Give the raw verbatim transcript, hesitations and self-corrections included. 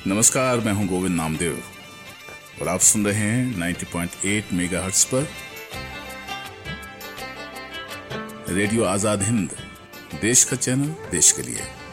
नमस्कार, मैं हूं गोविंद नामदेव और आप सुन रहे हैं नब्बे पॉइंट आठ मेगाहर्ट्ज पर रेडियो आजाद हिंद, देश का चैनल, देश के लिए।